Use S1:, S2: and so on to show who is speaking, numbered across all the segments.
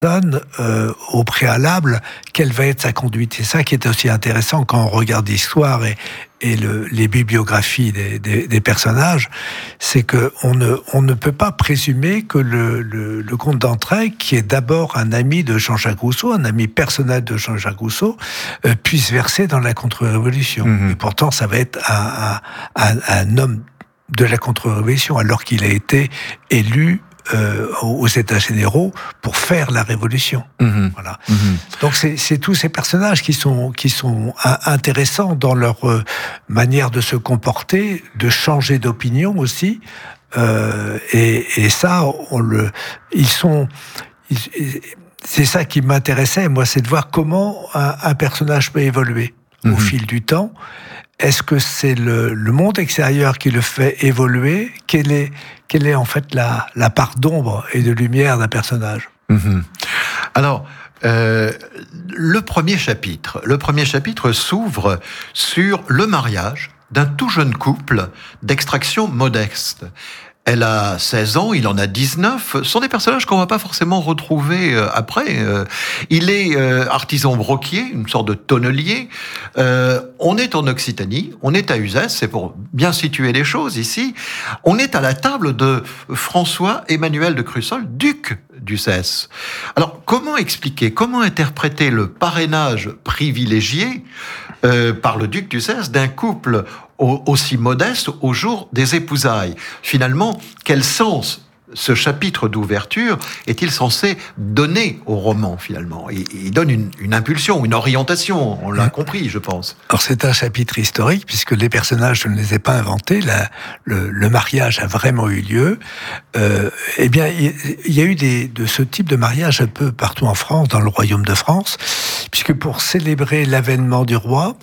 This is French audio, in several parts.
S1: au préalable, quelle va être sa conduite. C'est ça qui est aussi intéressant quand on regarde l'histoire et les bibliographies des personnages, c'est que on ne peut pas présumer que le comte d'Entraigues, qui est d'abord un ami de Jean-Jacques Rousseau, un ami personnel de Jean-Jacques Rousseau, puisse verser dans la contre-révolution. Et pourtant, ça va être un homme de la contre-révolution, alors qu'il a été élu aux États généraux pour faire la révolution. Voilà. Donc c'est tous ces personnages qui sont intéressants dans leur manière de se comporter, de changer d'opinion aussi. Et ça, c'est ça qui m'intéressait, moi, c'est de voir comment un personnage peut évoluer au fil du temps. Est-ce que c'est le monde extérieur qui le fait évoluer ? Quelle est en fait la part d'ombre et de lumière d'un personnage ?
S2: Alors, le premier chapitre s'ouvre sur le mariage d'un tout jeune couple d'extraction modeste. Elle a 16 ans, il en a 19. Ce sont des personnages qu'on ne va pas forcément retrouver après. Il est artisan broquier, une sorte de tonnelier. On est en Occitanie, on est à Uzès, c'est pour bien situer les choses ici. On est à la table de François-Emmanuel de Crussol, duc d'Uzès. Alors, comment expliquer, comment interpréter le parrainage privilégié par le duc d'Uzès d'un couple aussi modeste au jour des épousailles? Finalement, quel sens ce chapitre d'ouverture est-il censé donner au roman, finalement? Il donne une impulsion, une orientation, on l'a compris, je pense. Alors,
S1: c'est un chapitre historique, puisque les personnages, je ne les ai pas inventés, le mariage a vraiment eu lieu. Eh bien, il y a eu de ce type de mariage un peu partout en France, dans le royaume de France, puisque pour célébrer l'avènement du roi,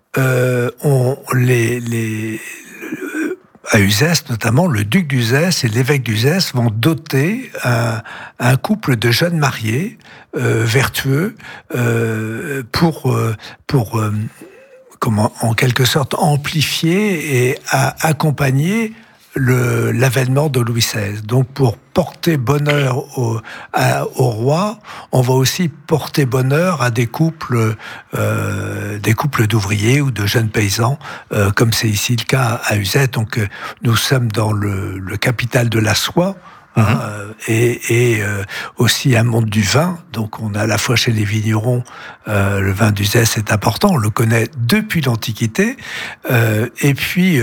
S1: à Uzès, notamment, le duc d'Uzès et l'évêque d'Uzès vont doter un couple de jeunes mariés vertueux pour en quelque sorte amplifier et accompagner l'avènement de Louis XVI. Donc, pour porter bonheur au roi, on va aussi porter bonheur à des couples d'ouvriers ou de jeunes paysans, comme c'est ici le cas à Uzès. Donc, nous sommes dans le capital de la soie, et aussi un monde du vin. Donc on a à la fois chez les vignerons, le vin d'Uzès est important, on le connaît depuis l'Antiquité, et puis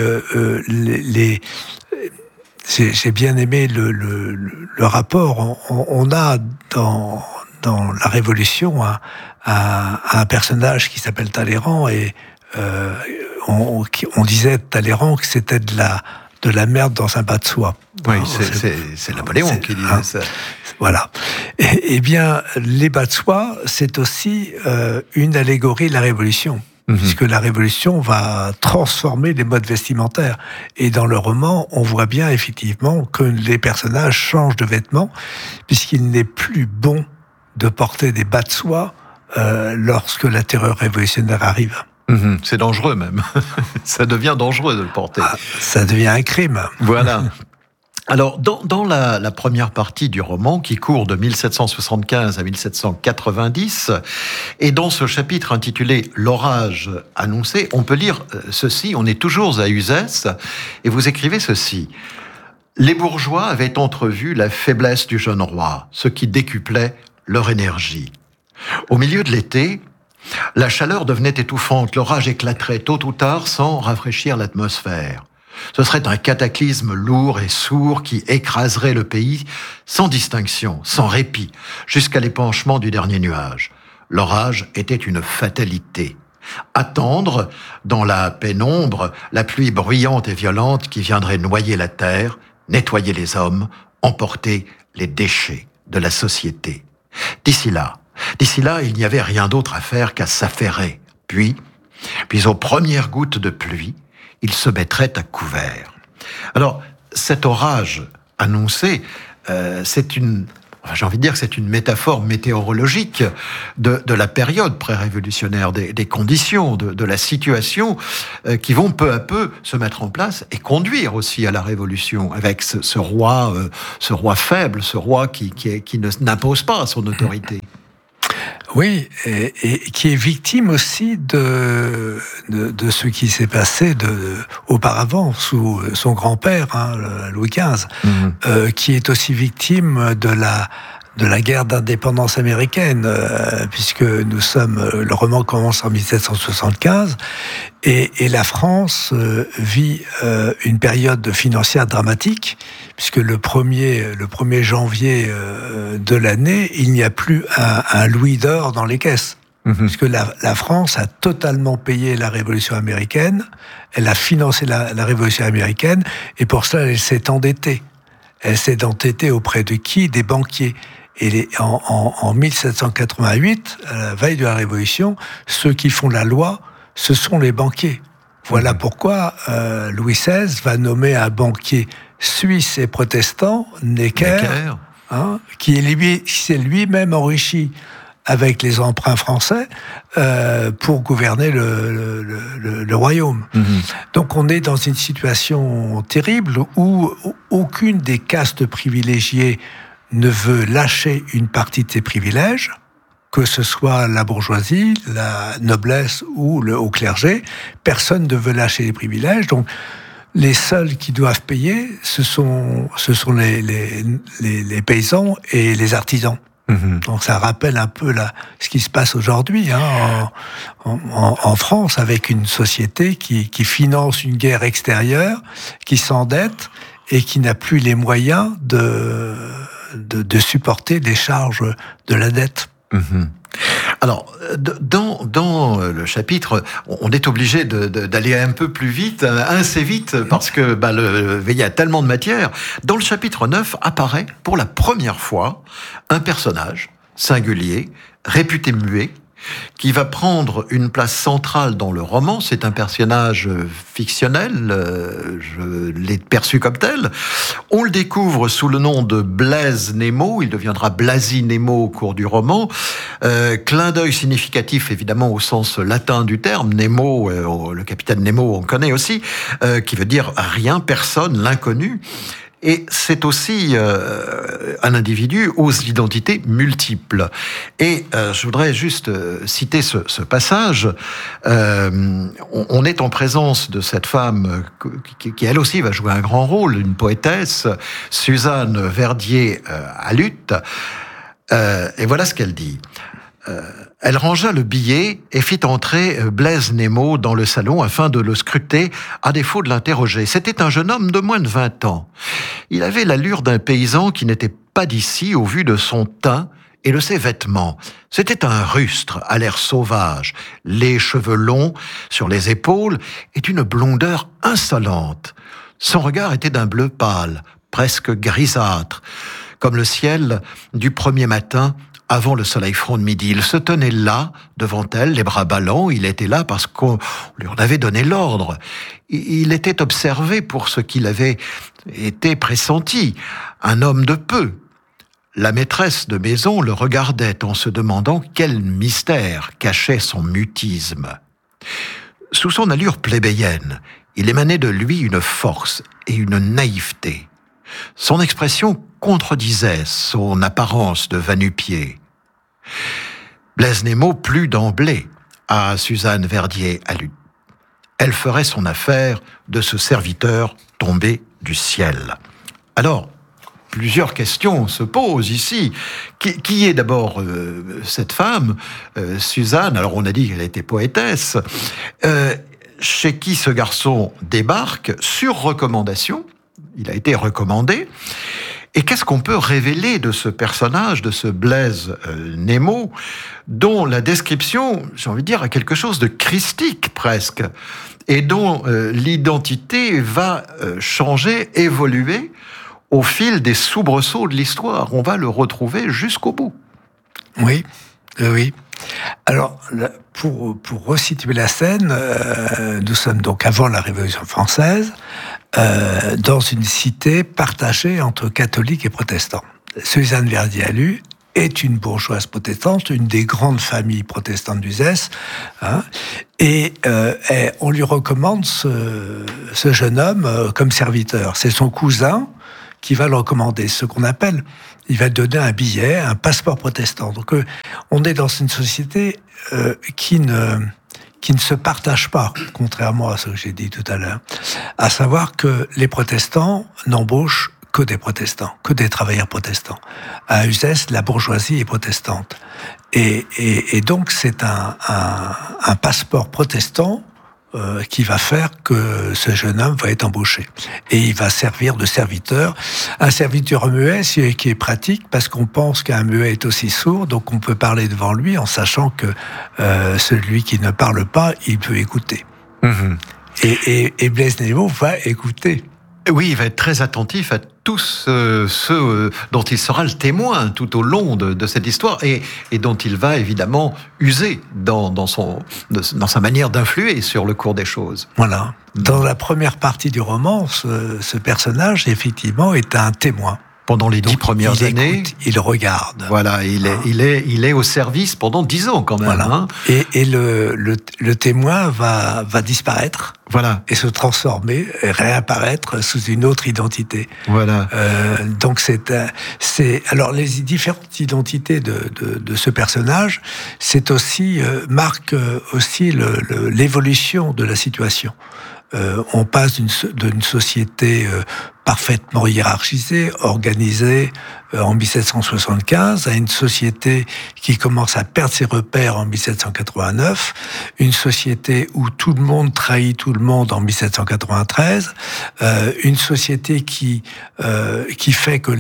S1: j'ai bien aimé le rapport. On a dans la Révolution un personnage qui s'appelle Talleyrand, et on disait de Talleyrand que c'était de la merde dans un bas de soie.
S2: Oui, c'est Napoléon qui disait ça.
S1: Voilà. Eh bien, les bas de soie, c'est aussi une allégorie de la Révolution, puisque la Révolution va transformer les modes vestimentaires. Et dans le roman, on voit bien effectivement que les personnages changent de vêtements, puisqu'il n'est plus bon de porter des bas de soie lorsque la terreur révolutionnaire arrive.
S2: C'est dangereux même. Ça devient dangereux de le porter.
S1: Ça devient un crime.
S2: Voilà. Alors, dans la première partie du roman, qui court de 1775 à 1790, et dans ce chapitre intitulé « L'orage annoncé », on peut lire ceci, on est toujours à Uzès, et vous écrivez ceci. « Les bourgeois avaient entrevu la faiblesse du jeune roi, ce qui décuplait leur énergie. Au milieu de l'été, la chaleur devenait étouffante, l'orage éclaterait tôt ou tard sans rafraîchir l'atmosphère. Ce serait un cataclysme lourd et sourd qui écraserait le pays sans distinction, sans répit, jusqu'à l'épanchement du dernier nuage. L'orage était une fatalité. Attendre, dans la pénombre, la pluie bruyante et violente qui viendrait noyer la terre, nettoyer les hommes, emporter les déchets de la société. D'ici là, il n'y avait rien d'autre à faire qu'à s'affairer. Puis aux premières gouttes de pluie, il se mettrait à couvert. Alors, cet orage annoncé, c'est une j'ai envie de dire que c'est une métaphore météorologique de la période pré-révolutionnaire, des conditions, de la situation qui vont peu à peu se mettre en place et conduire aussi à la révolution, avec ce roi faible, ce roi qui n'impose pas son autorité.
S1: Oui, et qui est victime aussi de ce qui s'est passé auparavant sous son grand-père, Louis XV, qui est aussi victime de la guerre d'indépendance américaine, puisque le roman commence en 1775, et la France vit une période financière dramatique, puisque le 1er janvier de l'année, il n'y a plus un louis d'or dans les caisses. Puisque la France a totalement payé la Révolution américaine, elle a financé la Révolution américaine, et pour cela, elle s'est endettée. Elle s'est endettée auprès de qui ? Des banquiers. Et en 1788, à la veille de la Révolution, ceux qui font la loi, ce sont les banquiers. Voilà pourquoi Louis XVI va nommer un banquier suisse et protestant, Necker, qui s'est lui-même enrichi avec les emprunts français pour gouverner le royaume. Donc on est dans une situation terrible où aucune des castes privilégiées ne veut lâcher une partie de ses privilèges, que ce soit la bourgeoisie, la noblesse ou le haut clergé. Personne ne veut lâcher les privilèges. Donc, les seuls qui doivent payer, ce sont les paysans et les artisans. Donc, ça rappelle un peu ce qui se passe aujourd'hui en France, avec une société qui finance une guerre extérieure, qui s'endette et qui n'a plus les moyens de supporter les charges de la dette.
S2: Alors, dans le chapitre, on est obligé d'aller un peu plus vite, assez vite, parce que il y a tellement de matière. Dans le chapitre 9 apparaît pour la première fois un personnage singulier, réputé muet, qui va prendre une place centrale dans le roman. C'est un personnage fictionnel, je l'ai perçu comme tel. On le découvre sous le nom de Blaise Nemo, il deviendra Blasi Nemo au cours du roman. Clin d'œil significatif, évidemment, au sens latin du terme. Nemo, le capitaine Nemo, on connaît aussi, qui veut dire rien, personne, l'inconnu. Et c'est aussi un individu aux identités multiples. Et je voudrais juste citer ce passage. On est en présence de cette femme qui elle aussi va jouer un grand rôle, une poétesse, Suzanne Verdier à Luth. Et voilà ce qu'elle dit. Elle rangea le billet et fit entrer Blaise Nemo dans le salon afin de le scruter, à défaut de l'interroger. C'était un jeune homme de moins de 20 ans. Il avait l'allure d'un paysan qui n'était pas d'ici au vu de son teint et de ses vêtements. C'était un rustre à l'air sauvage, les cheveux longs sur les épaules et d'une blondeur insolente. Son regard était d'un bleu pâle, presque grisâtre, comme le ciel du premier matin avant le soleil franc de midi. Il se tenait là, devant elle, les bras ballants. Il était là parce qu'on lui en avait donné l'ordre. Il était observé pour ce qu'il avait été pressenti, un homme de peu. La maîtresse de maison le regardait en se demandant quel mystère cachait son mutisme. Sous son allure plébéienne, il émanait de lui une force et une naïveté. Son expression contredisait son apparence de va-nu-pied. Blaise Nemo plut d'emblée à Suzanne Verdier à Luth. Elle ferait son affaire de ce serviteur tombé du ciel. Alors, plusieurs questions se posent ici. Qui est d'abord cette femme, Suzanne? Alors on a dit qu'elle était poétesse. Chez qui ce garçon débarque sur recommandation? Il a été recommandé. Et qu'est-ce qu'on peut révéler de ce personnage, de ce Blaise Nemo, dont la description, j'ai envie de dire, a quelque chose de christique presque, et dont l'identité va changer, évoluer au fil des soubresauts de l'histoire. On va le retrouver jusqu'au bout.
S1: Oui, oui. Alors, pour resituer la scène, nous sommes donc avant la Révolution française, dans une cité partagée entre catholiques et protestants. Suzanne Verdialu est une bourgeoise protestante, une des grandes familles protestantes d'Uzès, hein, et on lui recommande ce jeune homme comme serviteur. C'est son cousin qui va le recommander, ce qu'on appelle, il va donner un billet, un passeport protestant. Donc on est dans une société qui ne se partage pas, contrairement à ce que j'ai dit tout à l'heure, à savoir que les protestants n'embauchent que des protestants, que des travailleurs protestants. À Uzès, la bourgeoisie est protestante. Et donc, c'est un passeport protestant qui va faire que ce jeune homme va être embauché. Et il va servir de serviteur. Un serviteur muet, qui est pratique, parce qu'on pense qu'un muet est aussi sourd, donc on peut parler devant lui en sachant que celui qui ne parle pas, il peut écouter. Mmh. Et Blaise Néveau va écouter.
S2: Oui, il va être très attentif à tous ceux dont il sera le témoin tout au long de cette histoire et dont il va évidemment user dans sa manière d'influer sur le cours des choses.
S1: Voilà. Dans la première partie du roman, ce personnage, effectivement, est un témoin.
S2: Pendant les 10 premières années,
S1: écoute, il regarde.
S2: Voilà, il est au service pendant 10 ans quand même.
S1: Voilà.
S2: Hein.
S1: Et le témoin va disparaître.
S2: Voilà.
S1: Et se transformer, et réapparaître sous une autre identité.
S2: Voilà.
S1: Donc alors les différentes identités de ce personnage, c'est aussi marque aussi l'évolution de la situation. On passe d'une société parfaitement hiérarchisée, organisée en 1775, à une société qui commence à perdre ses repères en 1789, une société où tout le monde trahit tout le monde en 1793, une société qui fait que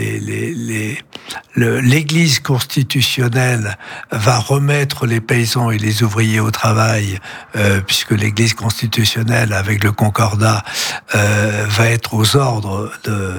S1: l'Église constitutionnelle va remettre les paysans et les ouvriers au travail, puisque l'Église constitutionnelle, avec le Concordat, va être aux ordres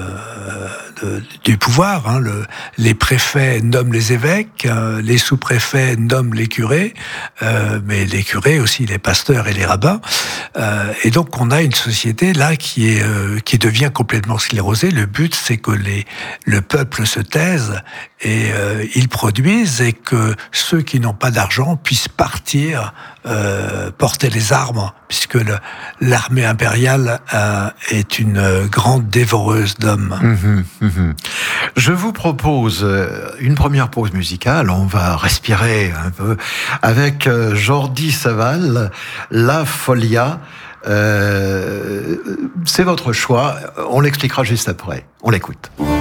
S1: du pouvoir. Hein. Les préfets nomment les évêques, les sous-préfets nomment les curés, mais les curés aussi, les pasteurs et les rabbins. Et donc on a une société là qui devient complètement sclérosée. Le but, c'est que le peuple se taise et ils produisent, et que ceux qui n'ont pas d'argent puissent partir porter les armes, puisque l'armée impériale est une grande dévoreuse d'hommes.
S2: Je vous propose une première pause musicale. On va respirer un peu avec Jordi Savall, La Folia. C'est votre choix. On l'expliquera juste après. On l'écoute.